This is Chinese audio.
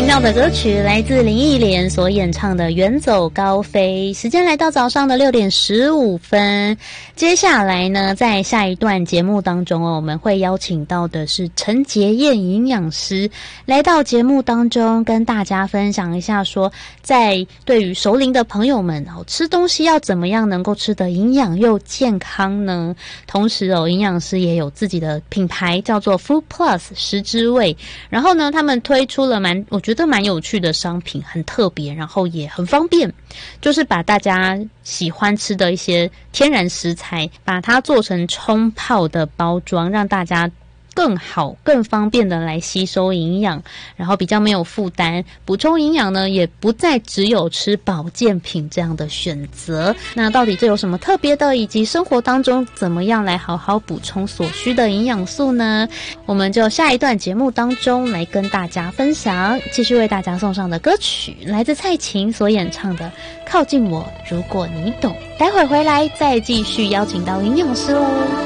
到的歌曲来自林忆莲所演唱的《远走高飞》，时间来到早上的6:15。接下来呢，在下一段节目当中我们会邀请到的是陈洁燕营养师来到节目当中，跟大家分享一下说，在对于熟龄的朋友们吃东西要怎么样能够吃得营养又健康呢？同时营养师也有自己的品牌叫做 Food Plus 食之味，然后呢，他们推出了我觉得蛮有趣的商品，很特别，然后也很方便，就是把大家喜欢吃的一些天然食材，把它做成冲泡的包装，让大家更好更方便的来吸收营养，然后比较没有负担，补充营养呢也不再只有吃保健品这样的选择。那到底这有什么特别的，以及生活当中怎么样来好好补充所需的营养素呢？我们就下一段节目当中来跟大家分享。继续为大家送上的歌曲来自蔡琴所演唱的《靠近我如果你懂》，待会回来再继续邀请到营养师喽。